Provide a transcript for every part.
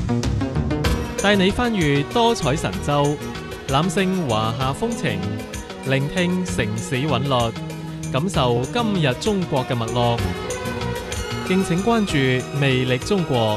帶你翻閱多彩神州，攬勝華夏風情，聆聽城市韻律，感受今日中國嘅脈絡。敬請關注魅力中國。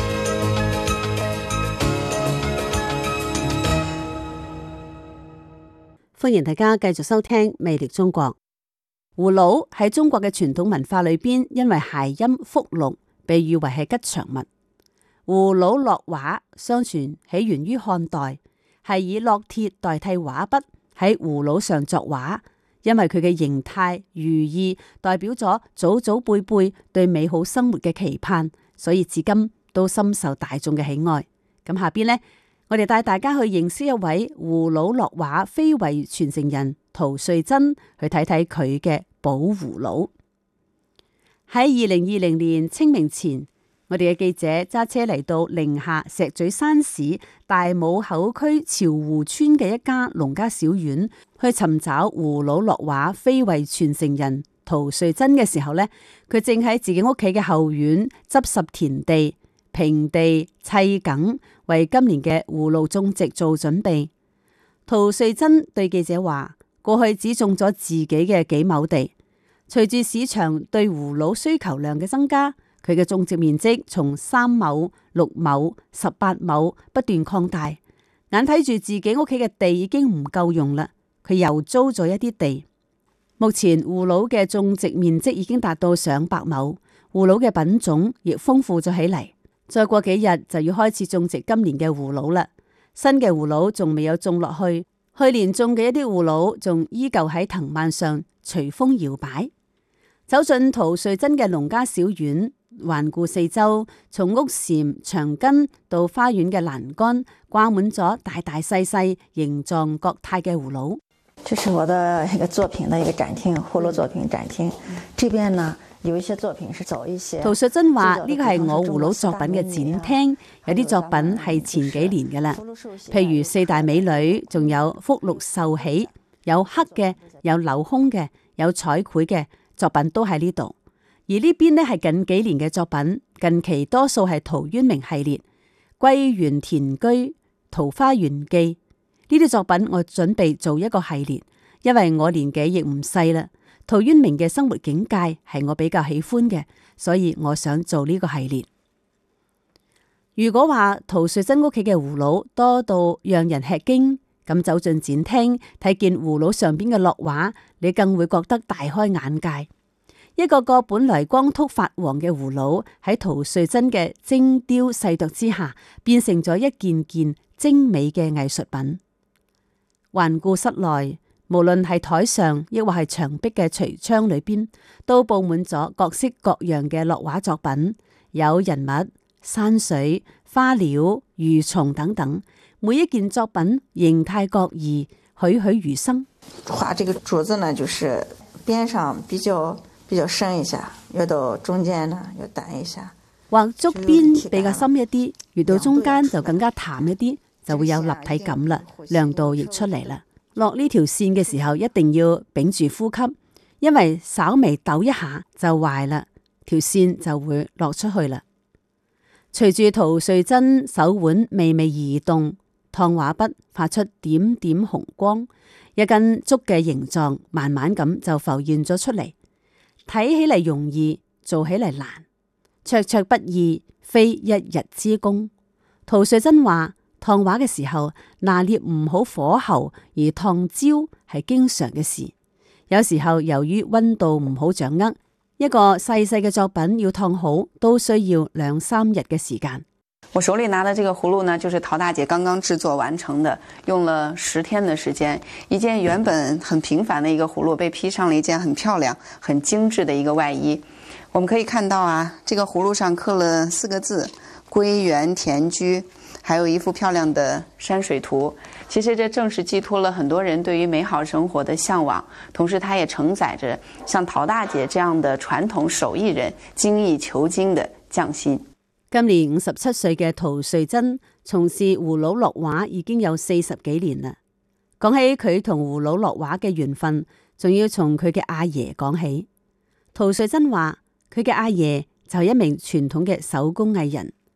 歡迎大家繼續收聽魅力中國。葫蘆喺中國嘅傳統文化裏邊，因為諧音福祿，被譽為係吉祥物。葫蘆落畫相傳起源於漢代，係以烙鐵代替畫筆喺葫蘆上作畫，因為佢嘅形態寓意代表咗祖祖輩輩對美好生活嘅期盼，所以至今都深受大眾嘅喜愛。咁下邊呢，我哋帶大家去認識一位葫蘆落畫非遺傳承人陶穗珍，去睇睇佢嘅寶葫蘆。喺2020年清明前，我哋嘅記者揸車嚟到寧夏石嘴山市大武口區潮湖村嘅一家農家小院，去尋找葫蘆落畫非遺傳承人陶穗珍嘅時候呢，佢正喺自己屋企嘅後院執拾田地、平地、砌梗，為今年嘅葫蘆種植做準備。陶穗珍對記者話：過去只種咗自己嘅幾畝地，隨住市場對葫蘆需求量嘅增加，佢嘅種植面積從3畝、6畝、18畝不斷擴大。眼睇住自己屋企嘅地已經唔夠用啦，佢又租咗一啲地。目前葫蘆嘅種植面積已經達到上百畝，葫蘆嘅品種亦豐富咗起嚟。再過幾日就要開始種植今年嘅葫蘆啦。新嘅葫蘆仲未有種落去，去年種嘅一啲葫蘆仲依舊喺藤蔓上隨風搖擺。走進陶穗珍嘅農家小院，環顧四周，從屋檐、牆根到花園嘅欄杆，掛滿咗大大細細、形狀各態嘅葫蘆。 這是我的一個作品的一個展廳，葫蘆作品展廳。這邊呢有一些作品是早一些。 陶穗珍話：呢個係我葫蘆作品嘅展廳，有啲作品係前幾年嘅啦，譬如四大美女，仲有福祿壽喜，有刻嘅，有鏤空嘅，有彩繪嘅作品都喺呢度。而呢邊呢係近幾年嘅作品，近期多數係陶淵明系列、歸園田居、桃花源記呢啲作品。我準備做一個系列，因為我年紀亦唔細啦。陶淵明嘅生活境界係我比較喜歡嘅，所以我想做呢個系列。如果話陶穗珍屋企嘅葫蘆多到讓人吃驚，咁走進展廳睇見葫蘆上邊嘅落畫，你更會覺得大開眼界。一個個本來光禿發黃嘅葫蘆喺陶穗珍嘅精雕細琢之下，變成咗一件件精美嘅藝術品。環顧室內，無論係台上亦或係牆壁嘅櫥窗裏邊，都佈滿咗各式各樣嘅落畫作品，有人物、山水、花鳥、魚蟲等等。每一件作品形態各異，栩栩如生。 畫這個竹子呢，就是邊上比較深一下，越到中間呢越淡一下。 畫竹邊比較深一啲，越到中間就更加淡一啲，就會有立體感啦，亮度亦出嚟啦。落呢條線嘅時候一定要屏住呼吸，因為稍微抖一下就壞啦，條線就會落出去啦。隨住陶穗珍手腕微微移動，燙畫筆發出點點紅光，一根竹嘅形狀慢慢咁就浮現咗出嚟。睇起嚟容易，做起嚟難，灼灼不易，非一日之功。陶穗珍話：燙畫嘅時候拿捏唔好火候而燙焦係經常嘅事，有時候由於溫度唔好掌握，一個細細嘅作品要燙好都需要2、3日嘅時間。 我手裏拿的這個葫蘆呢，就是陶大姐剛剛製作完成的，用了10天的時間。一件原本很平凡的一個葫蘆，被披上了一件很漂亮、很精緻的一個外衣。我們可以看到啊，這個葫蘆上刻了4個字：歸園田居，還有一幅漂亮的山水圖。其實這正是寄託了很多人對於美好生活的向往，同時它也承載着像陶大姐這樣的傳統手藝人精益求精的匠心。 今年57歲嘅陶穗珍從事葫蘆落畫已經有40幾年啦。講起佢同葫蘆落畫嘅緣分，仲要從佢嘅阿爺講起。陶穗珍話佢嘅阿爺就係一名傳統嘅手工藝人，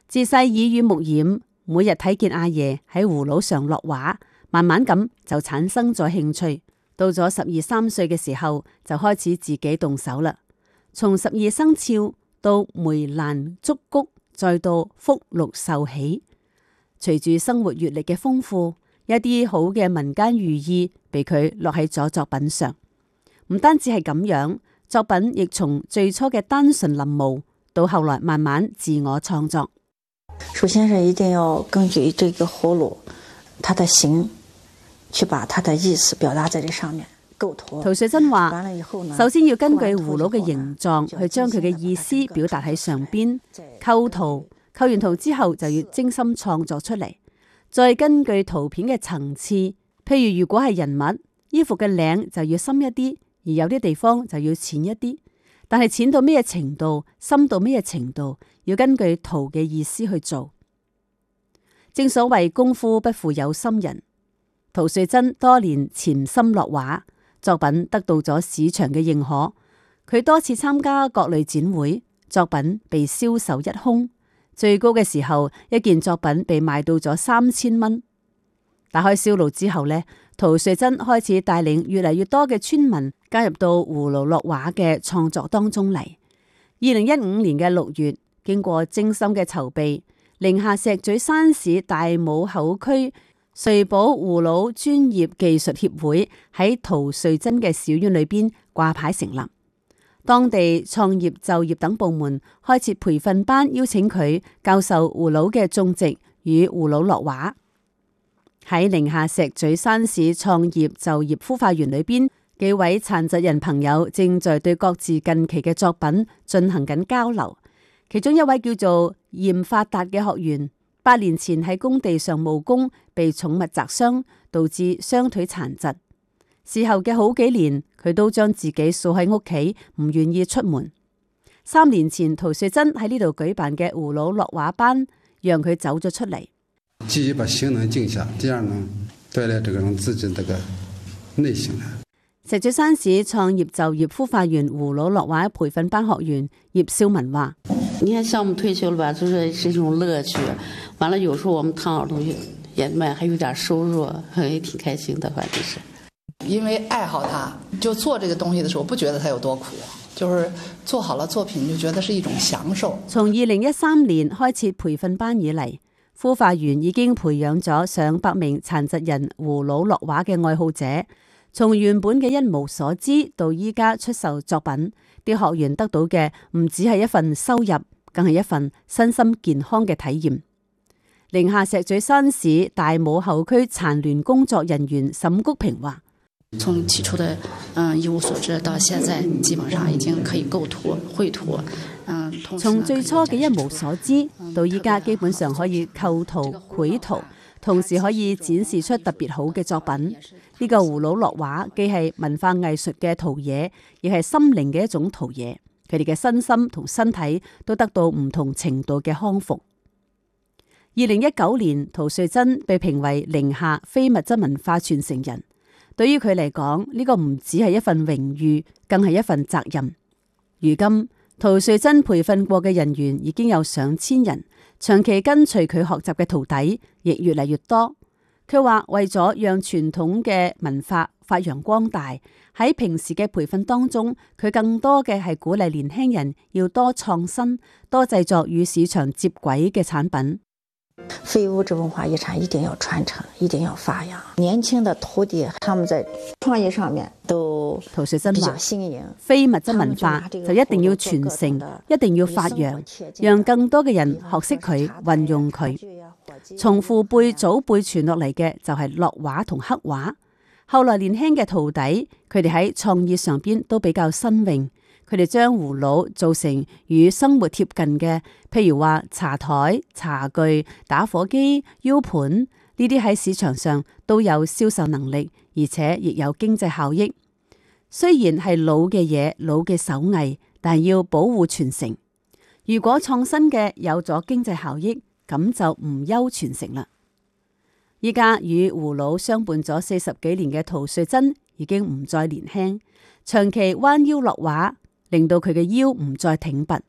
自細耳濡目染，每日睇見阿爺喺葫蘆上落畫，慢慢咁就產生咗興趣。到咗12、13歲嘅時候，就開始自己動手啦。從12生肖到梅蘭竹菊，再到福祿壽喜，隨住生活閱歷嘅豐富，一啲好嘅民間寓意被佢落喺咗作品上。唔單止係咁樣，作品亦從最初嘅單純臨摹，到後來慢慢自我創作。 首先是一定要根據這個葫蘆，它的形，去把它的意思表達在這上面。 陶穗珍話：首先要根據葫蘆嘅形狀去將佢嘅意思表達喺上邊，構圖，構完圖之後就要精心創作出嚟，再根據圖片嘅層次，譬如如果係人物，衣服嘅領就要深一啲，而有啲地方就要淺一啲。但係淺到咩程度，深到咩程度，要根據圖嘅意思去做。正所謂功夫不負有心人，陶穗珍多年潛心落畫，作品得到咗市場嘅認可。佢多次參加各類展會，作品被銷售一空。最高嘅時候，一件作品被賣到咗3000蚊。打開銷路之後呢，陶穗珍開始帶領越嚟越多嘅村民加入到葫蘆落畫嘅創作當中嚟。2015年嘅6月，經過精心嘅籌備，寧夏石嘴山市大武口區瑞寶葫蘆專業技術協會喺陶穗珍嘅小院裏邊掛牌成立。當地創業就業等部門開設培訓班，邀請佢教授葫蘆嘅種植與葫蘆落畫。喺寧夏石嘴山市創業就業孵化園裏邊，幾位殘疾人朋友正在對各自近期嘅作品進行緊交流。其中一位叫做嚴發達嘅學員，8年前喺工地上務工，被寵物砸傷，導致雙腿殘疾。事後嘅好幾年，佢都將自己鎖喺屋企，唔願意出門。3年前，陶穗珍喺呢度舉辦嘅葫蘆落畫班，讓佢走咗出嚟。 第一，把性能靜下；第二呢，鍛煉這個人自己這個內心。 石嘴山市創業就業孵化園葫蘆落畫培訓班學員葉少文話： 你看項目退休了吧，就是一種樂趣。完了，有時候我們燙好東西也賣，還有點收入，也挺開心的。反正是因為愛好它，就做這個東西的時候，不覺得它有多苦，就是做好了作品就覺得是一種享受。 從2013年開設培訓班以嚟，孵化園已經培養咗上百名殘疾人葫蘆落畫嘅愛好者。從原本嘅一無所知到依家出售作品，啲學員得到嘅唔只係一份收入，更係一份身心健康嘅體驗。寧夏石嘴山市大武後區殘聯工作人員沈谷平話： 從起初的一無所知到現在，基本上已經可以構圖、繪圖。 從最初嘅一無所知到依家，基本上可以構圖、繪圖，同時可以展示出特別好嘅作品。呢個葫蘆落畫既係文化藝術嘅陶冶，亦係心靈嘅一種陶冶。佢哋嘅身心同身體都得到唔同程度嘅康復。2019年，陶穗珍被評為寧夏非物質文化傳承人。對於佢嚟講，呢個唔只係一份榮譽，更係一份責任。如今，陶穗珍培訓過嘅人員已經有上千人，長期跟隨佢學習嘅徒弟亦越嚟越多。佢話為咗讓傳統嘅文化發揚光大，喺平時嘅培訓當中，佢更多嘅係鼓勵年輕人要多創新，多製作與市場接軌嘅產品。 非物質文化遺產一定要傳承，一定要發揚。年輕的徒弟，他們在創意上面都陶穗珍話： 新穎， 非物質文化就一定要傳承，一定要發揚，讓更多嘅人學識佢，運用佢。從父輩祖輩傳落嚟嘅就係落畫同刻畫。後來年輕嘅徒弟，佢哋喺創意上邊都比較新穎。佢哋將葫蘆做成與生活貼近嘅，譬如話茶台、茶具、打火機、U盤呢啲，喺市場上都有銷售能力，而且亦有經濟效益。雖然係老嘅嘢、老嘅手藝，但係要保護傳承。如果創新嘅有咗經濟效益，咁就唔憂傳承啦。依家與葫蘆相伴咗40幾年嘅陶穗珍已經唔再年輕，長期彎腰落畫，令到佢嘅腰唔再挺拔，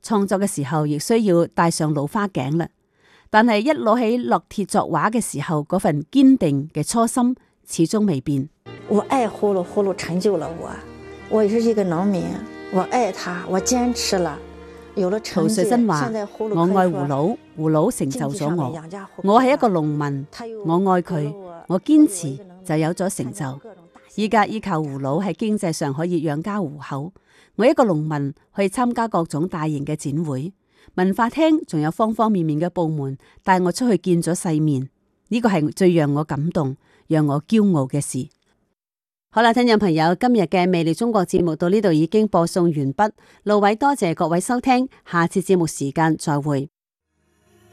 創作嘅時候亦需要戴上老花鏡啦。但係一攞起烙鐵作畫嘅時候，嗰份堅定嘅初心始終未變。 我愛葫蘆，葫蘆成就了我。我是一個農民，我愛它，我堅持了，有了成績。 陶瑞新話：我愛葫蘆，葫蘆成就咗我。我係一個農民，我愛佢，我堅持就有咗成就。依家依靠葫蘆喺經濟上可以養家糊口。我一個農民可以參加各種大型嘅展會。文化廳仲有方方面面嘅部門帶我出去見咗世面，呢個係最讓我感動、讓我驕傲嘅事。好啦，聽眾朋友，今日嘅魅力中國節目到呢度已經播送完畢。路偉多謝各位收聽，下次節目時間再會。